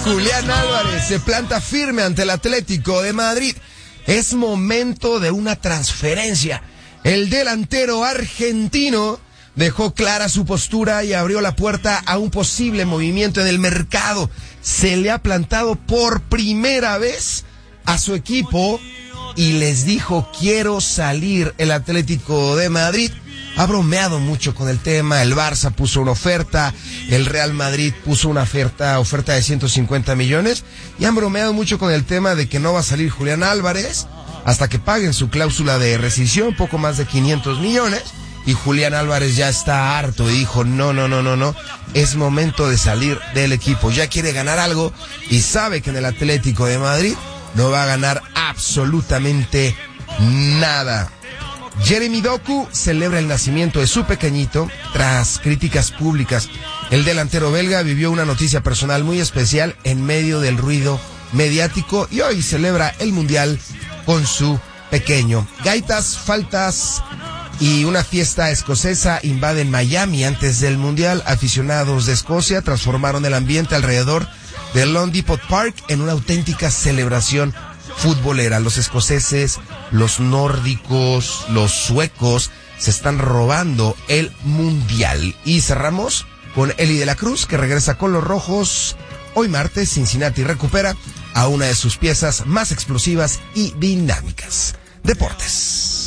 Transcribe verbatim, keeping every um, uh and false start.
Julián Álvarez se planta firme ante el Atlético de Madrid. Es momento de una transferencia. El delantero argentino dejó clara su postura y abrió la puerta a un posible movimiento en el mercado. Se le ha plantado por primera vez a su equipo y les dijo: quiero salir. El Atlético de Madrid ha bromeado mucho con el tema. El Barça puso una oferta, el Real Madrid puso una oferta, oferta de ciento cincuenta millones, y han bromeado mucho con el tema de que no va a salir Julián Álvarez hasta que paguen su cláusula de rescisión, poco más de quinientos millones, y Julián Álvarez ya está harto y dijo: no, no, no, no, no, es momento de salir del equipo. Ya quiere ganar algo y sabe que en el Atlético de Madrid no va a ganar absolutamente nada. Jeremy Doku celebra el nacimiento de su pequeñito tras críticas públicas. El delantero belga vivió una noticia personal muy especial en medio del ruido mediático y hoy celebra el Mundial con su pequeño. Gaitas, faltas y una fiesta escocesa invaden Miami antes del Mundial. Aficionados de Escocia transformaron el ambiente alrededor del Lone Depot Park en una auténtica celebración futbolera. Los escoceses, los nórdicos, los suecos se están robando el Mundial. Y cerramos con Eli de la Cruz, que regresa con los rojos. Hoy martes, Cincinnati recupera a una de sus piezas más explosivas y dinámicas. Deportes.